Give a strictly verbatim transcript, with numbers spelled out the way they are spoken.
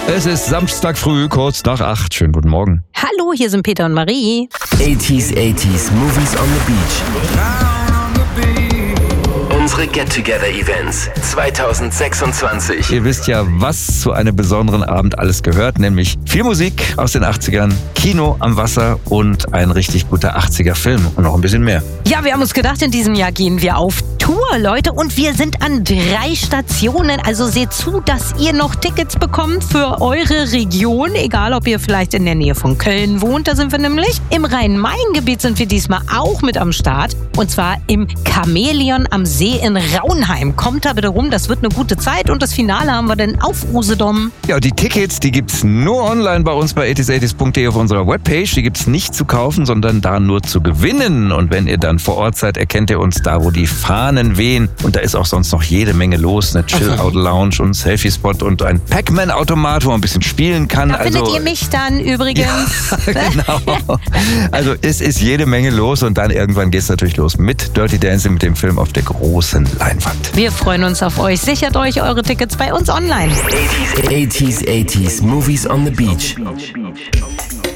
Es ist Samstag früh, kurz nach acht. Schönen guten Morgen. Hallo, hier sind Peter und Marie. eighties, eighties, Movies on the Beach. Unsere Get-Together-Events zwanzig sechsundzwanzig. Ihr wisst ja, was zu einem besonderen Abend alles gehört, nämlich viel Musik aus den achtzigern, Kino am Wasser und ein richtig guter achtziger-Film und noch ein bisschen mehr. Ja, wir haben uns gedacht, in diesem Jahr gehen wir auf Tour, Leute, und wir sind an drei Stationen. Also seht zu, dass ihr noch Tickets bekommt für eure Region, egal ob ihr vielleicht in der Nähe von Köln wohnt, da sind wir nämlich. Im Rhein-Main-Gebiet sind wir diesmal auch mit am Start, und zwar im Chamäleon am See in Raunheim. Kommt da bitte rum, das wird eine gute Zeit, und das Finale haben wir dann auf Usedom. Ja, die Tickets, die gibt's nur online bei uns bei eighties eighties punkt de auf unserer Webpage. Die gibt's nicht zu kaufen, sondern da nur zu gewinnen. Und wenn ihr dann vor Ort seid, erkennt ihr uns da, wo die Fahnen wehen. Und da ist auch sonst noch jede Menge los. Eine Chill-Out-Lounge und Selfie-Spot und ein Pac-Man-Automat, wo man ein bisschen spielen kann. Da also, findet ihr mich dann übrigens. Ja, genau. Also es ist jede Menge los, und dann irgendwann geht's natürlich los mit Dirty Dancing, mit dem Film auf der großen Leinwand. Wir freuen uns auf euch. Sichert euch eure Tickets bei uns online. eighties, eighties, Movies on the Beach.